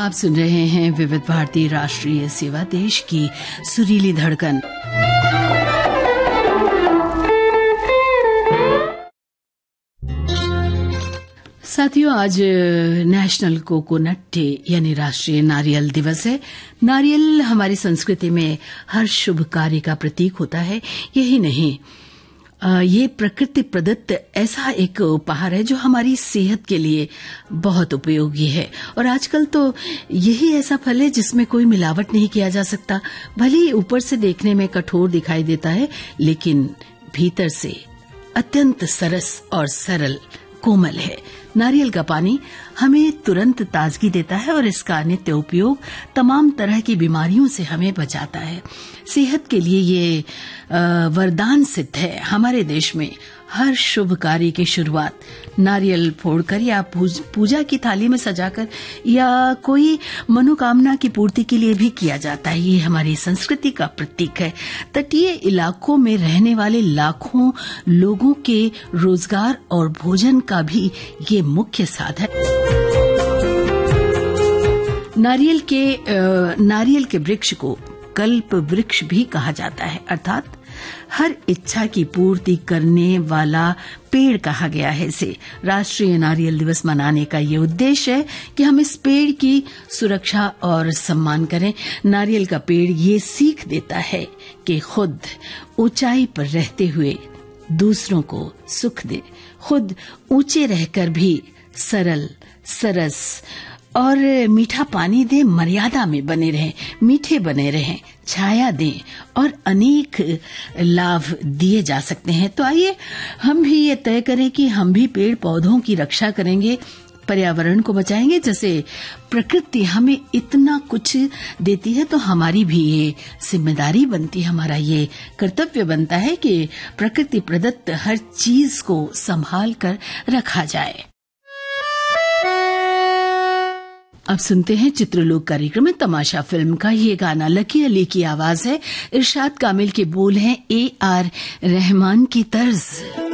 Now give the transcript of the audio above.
आप सुन रहे हैं विविध भारती राष्ट्रीय सेवा देश की सुरीली धड़कन। साथियों, आज नेशनल कोकोनट डे यानी राष्ट्रीय नारियल दिवस है। नारियल हमारी संस्कृति में हर शुभ कार्य का प्रतीक होता है। यही नहीं, ये प्रकृति प्रदत्त ऐसा एक उपहार है जो हमारी सेहत के लिए बहुत उपयोगी है। और आजकल तो यही ऐसा फल है जिसमें कोई मिलावट नहीं किया जा सकता। भले ही ऊपर से देखने में कठोर दिखाई देता है, लेकिन भीतर से अत्यंत सरस और सरल कोमल है। नारियल का पानी हमें तुरंत ताजगी देता है और इसका नित्य उपयोग तमाम तरह की बीमारियों से हमें बचाता है। सेहत के लिए ये वरदान सिद्ध है। हमारे देश में हर शुभ कार्य की शुरुआत नारियल फोड़कर या पूजा की थाली में सजाकर या कोई मनोकामना की पूर्ति के लिए भी किया जाता है। ये हमारी संस्कृति का प्रतीक है। तटीय इलाकों में रहने वाले लाखों लोगों के रोजगार और भोजन का भी ये मुख्य साधन। नारियल के वृक्ष को कल्प वृक्ष भी कहा जाता है, अर्थात हर इच्छा की पूर्ति करने वाला पेड़ कहा गया है इसे। राष्ट्रीय नारियल दिवस मनाने का ये उद्देश्य है कि हम इस पेड़ की सुरक्षा और सम्मान करें। नारियल का पेड़ ये सीख देता है कि खुद ऊंचाई पर रहते हुए दूसरों को सुख दे, खुद ऊंचे रहकर भी सरल, सरस और मीठा पानी दे, मर्यादा में बने रहें, मीठे बने रहें, छाया दें और अनेक लाभ दिए जा सकते हैं। तो आइए हम भी ये तय करें कि हम भी पेड़ पौधों की रक्षा करेंगे, पर्यावरण को बचाएंगे। जैसे प्रकृति हमें इतना कुछ देती है, तो हमारी भी ये जिम्मेदारी बनती है, हमारा ये कर्तव्य बनता है कि प्रकृति प्रदत्त हर चीज को संभाल कर रखा जाए। अब सुनते हैं चित्रलोक कार्यक्रम में तमाशा फिल्म का ये गाना। लकी अली की आवाज है, इरशाद कामिल के बोल हैं, AR रहमान की तर्ज।